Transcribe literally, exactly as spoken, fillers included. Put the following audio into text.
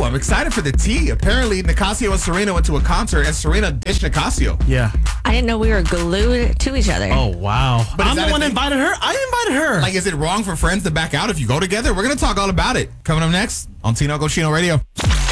I'm excited for the tea. Apparently, Nicasio and Serena went to a concert, and Serena ditched Nicasio. Yeah. I didn't know we were glued to each other. Oh, wow. But I'm is that the a one that thing? invited her. I invited her. Like, is it wrong for friends to back out if you go together? We're going to talk all about it. Coming up next on Tino Cochino Radio.